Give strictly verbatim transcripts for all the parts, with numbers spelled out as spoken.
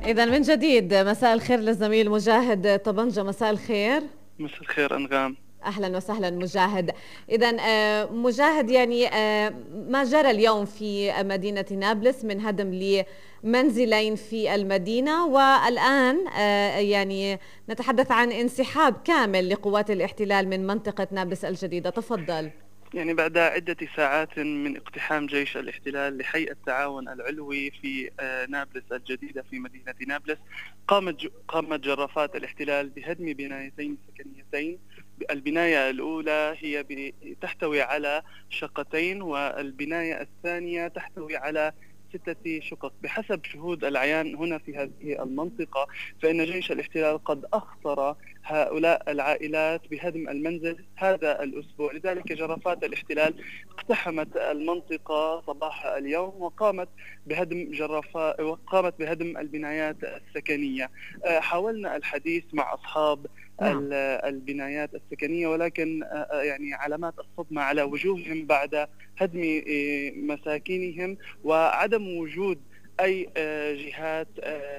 إذا من جديد مساء الخير للزميل مجاهد طبنجة. مساء الخير. مساء الخير أنغام. أهلا وسهلا مجاهد. إذا مجاهد، يعني ما جرى اليوم في مدينة نابلس من هدم لمنزلين في المدينة، والآن يعني نتحدث عن انسحاب كامل لقوات الاحتلال من منطقة نابلس الجديدة. تفضل. يعني بعد عدة ساعات من اقتحام جيش الاحتلال لحي التعاون العلوي في نابلس الجديدة في مدينة نابلس، قامت قامت جرافات الاحتلال بهدم بنايتين سكنيتين. البناية الأولى هي تحتوي على شقتين، والبناية الثانية تحتوي على ستة شقق. بحسب شهود العيان هنا في هذه المنطقة، فإن جيش الاحتلال قد أخطر هؤلاء العائلات بهدم المنزل هذا الأسبوع. لذلك جرافات الاحتلال اقتحمت المنطقة صباح اليوم وقامت بهدم جرافات وقامت بهدم البنايات السكنية. حاولنا الحديث مع أصحاب نعم. البنايات السكنية، ولكن يعني علامات الصدمة على وجوههم بعد هدم مساكنهم وعدم وجود أي جهات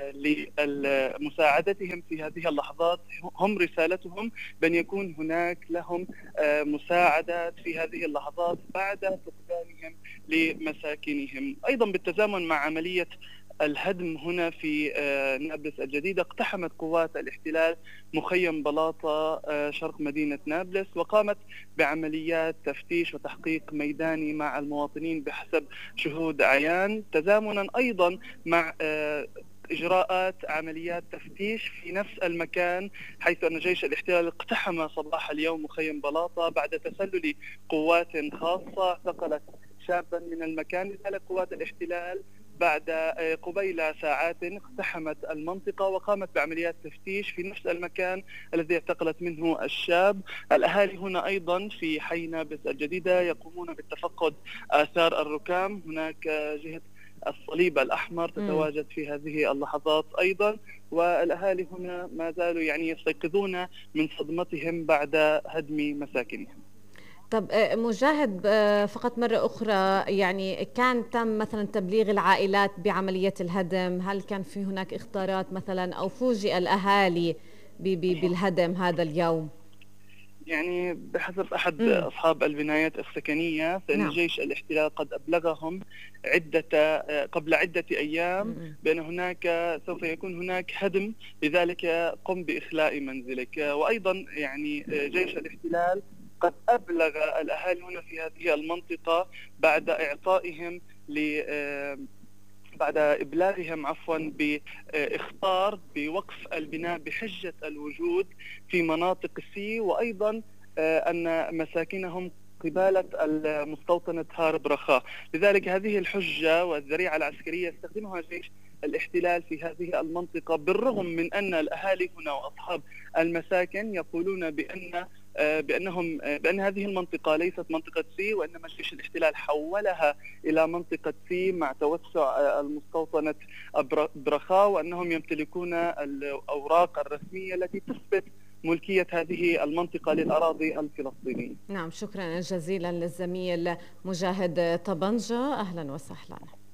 لمساعدتهم في هذه اللحظات. هم رسالتهم بأن يكون هناك لهم مساعدات في هذه اللحظات بعد فقدانهم لمساكنهم. أيضا بالتزامن مع عملية الهدم هنا في نابلس الجديدة، اقتحمت قوات الاحتلال مخيم بلاطة شرق مدينة نابلس، وقامت بعمليات تفتيش وتحقيق ميداني مع المواطنين بحسب شهود عيان، تزامنا أيضا مع إجراءات عمليات تفتيش في نفس المكان، حيث أن جيش الاحتلال اقتحم صباح اليوم مخيم بلاطة بعد تسلل قوات خاصة اعتقلت شابا من المكان. لذلك قوات الاحتلال بعد قبيل ساعات اقتحمت المنطقة وقامت بعمليات تفتيش في نفس المكان الذي اعتقلت منه الشاب. الأهالي هنا أيضا في حي نابلس الجديدة يقومون بالتفقد آثار الركام. هناك جهة الصليب الأحمر تتواجد في هذه اللحظات أيضا، والأهالي هنا ما زالوا يعني يستيقظون من صدمتهم بعد هدم مساكنهم. طب مجاهد، فقط مرة أخرى، يعني كان تم مثلا تبليغ العائلات بعملية الهدم؟ هل كان في هناك إخطارات مثلا أو فوجئ الأهالي بالهدم هذا اليوم؟ يعني بحسب أحد مم. أصحاب البنايات السكنية، فإن نعم. جيش الاحتلال قد أبلغهم عدة قبل عدة أيام مم. بأن هناك سوف يكون هناك هدم، لذلك قم بإخلاء منزلك. وأيضا يعني جيش الاحتلال قد أبلغ الأهالي هنا في هذه المنطقة بعد إعطائهم ل بعد إبلاغهم عفوا بإخطار بوقف البناء بحجة الوجود في مناطق سي، وأيضا أن مساكنهم قبالة المستوطنة هارب رخاء. لذلك هذه الحجة والذريعة العسكرية يستخدمها جيش الاحتلال في هذه المنطقة، بالرغم من أن الأهالي هنا وأصحاب المساكن يقولون بأن بأنهم بأن هذه المنطقة ليست منطقة سي، وإنما جيش الاحتلال حولها إلى منطقة سي مع توسع المستوطنة برخاء، وأنهم يمتلكون الأوراق الرسمية التي تثبت ملكية هذه المنطقة للأراضي الفلسطينية. نعم، شكرا جزيلا للزميل مجاهد طبنجة. أهلا وسهلا.